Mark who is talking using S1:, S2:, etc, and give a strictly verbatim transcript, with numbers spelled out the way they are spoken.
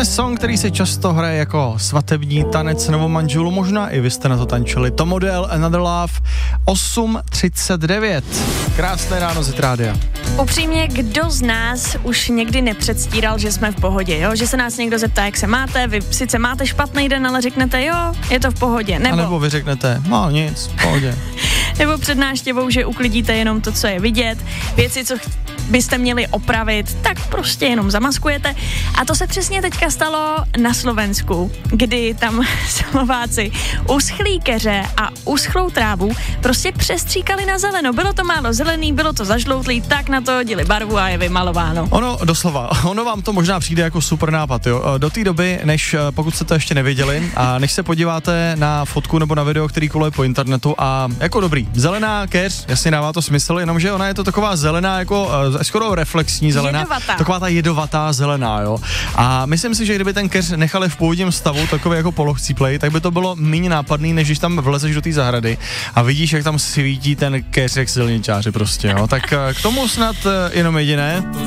S1: Tohle song, který se často hraje jako svatební tanec novomanželů, možná i vy jste na to tančili. To model Another Love, osm třicet devět. Krásné ráno z rádia.
S2: Upřímně, kdo z nás už někdy nepředstíral, že jsme v pohodě, jo? Že se nás někdo zeptá, jak se máte, vy sice máte špatný den, ale řeknete, jo, je to v pohodě. Nebo,
S1: A nebo vy řeknete, no nic, v pohodě.
S2: Nebo před návštěvou, že uklidíte jenom to, co je vidět, věci, co byste měli opravit, tak prostě jenom zamaskujete. A to se přesně teďka stalo na Slovensku, kdy tam Slováci uschlý keře a uschlou trávu prostě přestříkali na zeleno. Bylo to málo zelený, bylo to zažloutlý, tak na to hodili barvu a je vymalováno.
S1: Ono, doslova, ono vám to možná přijde jako super nápad, jo. Do té doby, než, pokud jste to ještě nevěděli, a než se podíváte na fotku nebo na video, který koluje po internetu a jako dobrý, zelená keř, jasně dává to smysl, jenomže ona je to taková zelená, jako skoro reflexní zelená,
S2: jedovatá.
S1: Taková ta jedovatá zelená, jo. A myslím si, že kdyby ten keř nechali v původním stavu, takový jako polohcíplej, tak by to bylo méně nápadný, než když tam vlezeš do té zahrady a vidíš, jak tam svítí ten keř jak silničáři prostě, jo. Tak k tomu snad jenom jediné.